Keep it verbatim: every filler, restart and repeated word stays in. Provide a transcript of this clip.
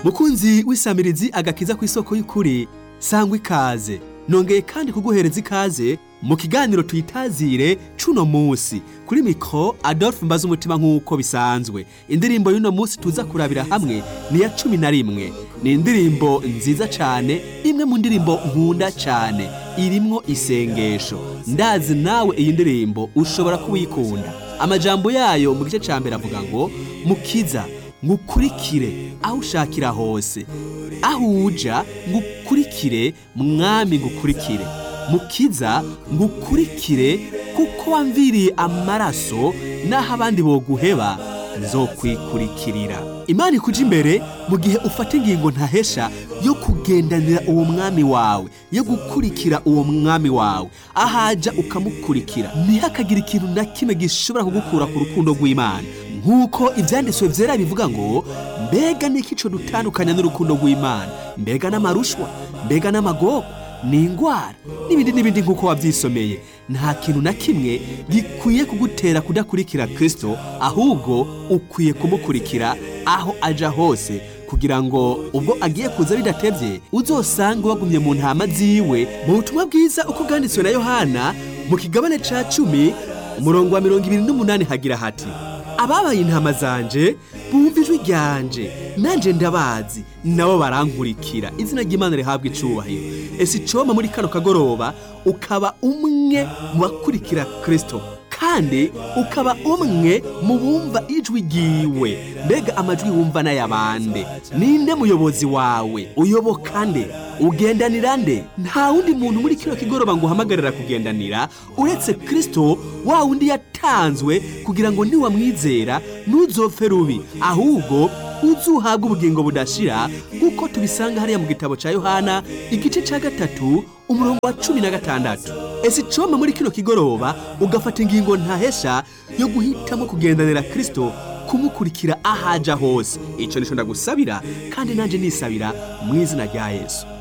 Mukunzi w'isamirizi agakiza ku isoko y'ukuri, sangwa ikaze. Nongeye kandi kuguhereza ikaze mu kiganiro tuyitazire cuno musi. Kuri mikro Adolphe Mbaza umutima nk'uko bisanzwe. Indirimbo y'uno musi tuza kurabira hamwe ni ya cumi na rimwe. Ni indirimbo nziza cane, imwe mu ndirimbo nkunda cane. Irimwo isengesho. Ndazi nawe iyi ndirimbo ushobora kuyikunda. Amajambo yayo mu gice ca mbere avuga ngo mukiza ngukurikire aho ushakira hose, aho uja ngukurikire mwami ngukurikire, mukiza ngukurikire kuko wamviriye amaraso naho abandi boguheba nzokwikurikirira. Imana ikuja imbere mu gihe ufata ingingo ntahesha yo kugendanira uwo mwami wawe, yo gukurikira uwo mwami wawe, ahaja ukamukurikira. Ntihakagira ikintu na kimwe gishobora kugukura ku rukundo rw'Imana. Nkuko ivyanditswe vyera bivuga ngo mbega niki co dutandukanya n'urukundo rw'Imana? Mbega n'amarushwa, mbega n'amagogo, n'ingwara n'ibindi n'ibindi nkuko wavyisomeye. Nta kintu na kimwe gikwiye kugutera kudakurikira Kristo, ahubwo ukwiye kumukurikira aho aja hose, kugira ngo ubwo agiye kuza bidatevye uzosanga wagumye mu ntama ziwe. Mu butumwa bwiza uko bwanditswe na Yohana mu kigabane ca cumi umurongo wa mirongo ibiri n'umunani hagira hati: ababaye intama zanje bumva ijwi ryanje, nanje ndabazi nabo barankurikira. Izina ry'Imana rihabwa icubahiro. Ese icoma muri kano kagoroba ukaba umwe mu bakurikira Kristo, kandi ukaba umwe mu bumva ijwi ryiwe. Mbega amajwi wumva n'ayabande? Ninde muyobozi wawe? Uyoboka nde? Ugendanira nde? Nta wundi muntu muri kino kigoroba ngo uhamagarira kugendanira uretse Kristo, wa wundi yatanzwe kugira ngo niwamwizera ntuzopfe rubi, ahubwo uzuhabwa ubugingo budashira, kuko tubisanga hariya mu gitabo ca Yohana igice ca gatatu umurongo wa cumi na gatandatu. Ese icoma muri kino kigoroba ugafata ingingo ntahesha yo guhitamo kugendanira Kristo, kumukurikira ahaja hose. Ico nico ndagusabira kandi nanje nisabira mu izina rya Yesu.